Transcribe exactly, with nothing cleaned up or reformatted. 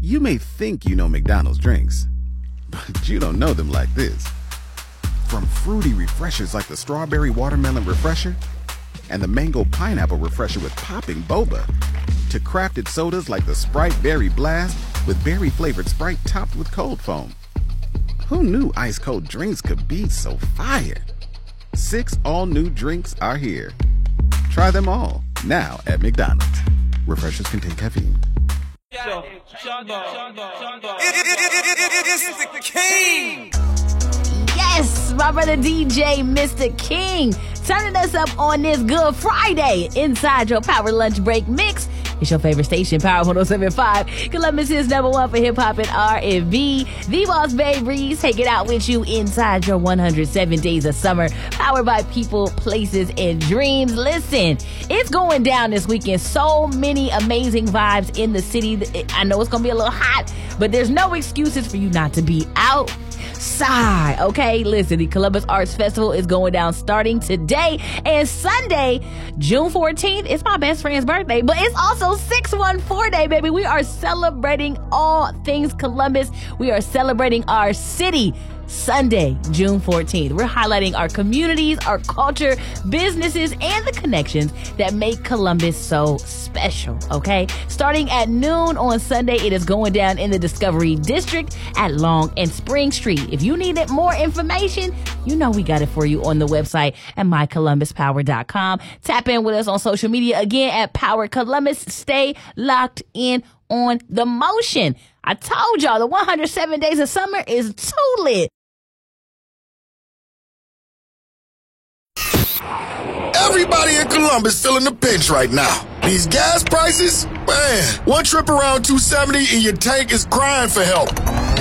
You may think you know McDonald's drinks, but you don't know them like this. From fruity refreshers like the Strawberry Watermelon Refresher and the Mango Pineapple Refresher with popping boba, to crafted sodas like the Sprite Berry Blast with berry-flavored Sprite topped with cold foam. Who knew ice-cold drinks could be so fire? Six all-new drinks are here. Try them all, now at McDonald's. Refreshers contain caffeine. So, it's the king! Yes, my brother D J, Mister King, turning us up on this Good Friday inside your Power Lunch Break mix. It's your favorite station, Power one oh seven point five. Columbus is number one for hip-hop and R and B. The Boss Babe Breeze, take it out with you inside your one hundred seven days of summer, powered by people, places, and dreams. Listen, it's going down this weekend. So many amazing vibes in the city. I know it's going to be a little hot, but there's no excuses for you not to be out. Sigh, okay? Listen, the Columbus Arts Festival is going down starting today, and Sunday, June fourteenth, it's my best friend's birthday, but it's also six one four Day, baby. We are celebrating all things Columbus. We are celebrating our city. Sunday, June fourteenth. We're highlighting our communities, our culture, businesses, and the connections that make Columbus so special, okay? Starting at noon on Sunday, it is going down in the Discovery District at Long and Spring Street. If you needed more information, you know we got it for you on the website at my columbus power dot com. Tap in with us on social media again at Power Columbus. Stay locked in on the motion. I told y'all the one hundred seven days of summer is too lit. Everybody in Columbus feeling the pinch right now. These gas prices, man, one trip around two seventy and your tank is crying for help.